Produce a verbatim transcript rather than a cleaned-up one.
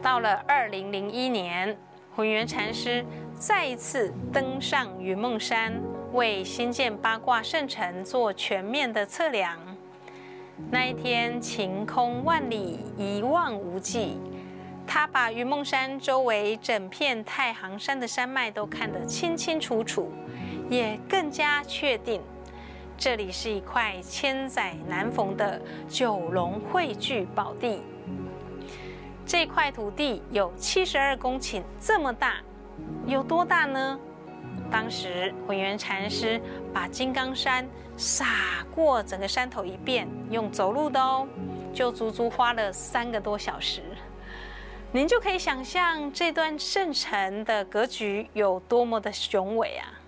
到了二零零一年，浑元禅师再一次登上云梦山，为新建八卦圣城做全面的测量。那一天晴空万里，一望无际。他把云梦山周围整片太行山的山脉都看得清清楚楚，也更加确定，这里是一块千载难逢的九龙汇聚宝地。这块土地有七十二公顷这么大，有多大呢？当时浑元禅师把金刚山撒过整个山头一遍，用走路的哦，就足足花了三个多小时。您就可以想象这段圣城的格局有多么的雄伟啊！